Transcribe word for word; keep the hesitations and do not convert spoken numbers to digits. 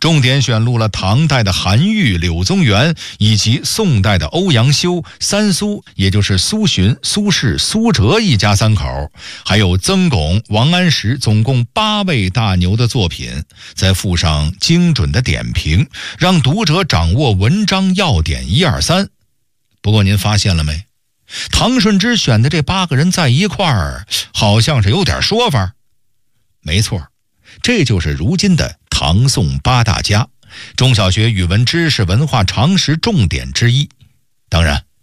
重点选录了唐代的韩愈、柳宗元以及宋代的欧阳修、三苏，也就是苏洵、苏轼、苏辙一家三口，还有曾巩、王安石，总共八位大牛的作品，再附上精准的点评，让读者掌握文章要点一二三。不过您发现了没？唐顺之选的这八个人在一块儿，好像是有点说法。没错，这就是如今的唐宋八大家，中小学语文知识文化常识重点之一。当然，